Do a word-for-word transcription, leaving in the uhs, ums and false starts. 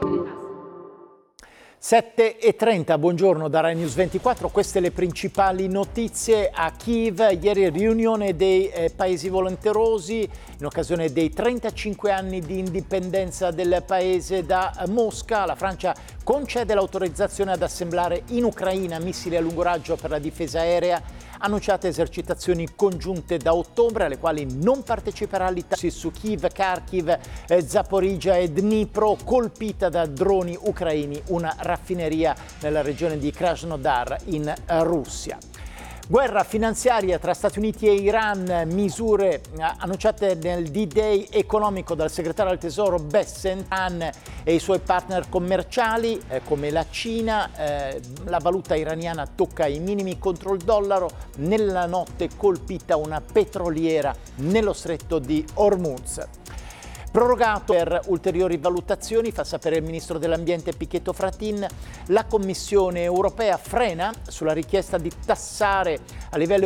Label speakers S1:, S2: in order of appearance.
S1: sette e trenta, buongiorno da Rai News ventiquattro, queste le principali notizie. A Kiev ieri riunione dei eh, paesi volenterosi in occasione dei trentacinque anni di indipendenza del paese da Mosca. La Francia concede l'autorizzazione ad assemblare in Ucraina missili a lungo raggio per la difesa aerea. Annunciate esercitazioni congiunte da ottobre alle quali non parteciperà l'Italia su Kiev, Kharkiv, eh, Zaporizhzhia e Dnipro, colpita da droni ucraini una raffineria nella regione di Krasnodar in Russia. Guerra finanziaria tra Stati Uniti e Iran, misure annunciate nel D-Day economico dal segretario al Tesoro Bessent. Iran e i suoi partner commerciali eh, come la Cina, eh, la valuta iraniana tocca i minimi contro il dollaro. Nella notte colpita una petroliera nello stretto di Hormuz. Prorogato per ulteriori valutazioni, fa sapere il ministro dell'Ambiente Pichetto Fratin. La Commissione europea frena sulla richiesta di tassare a livello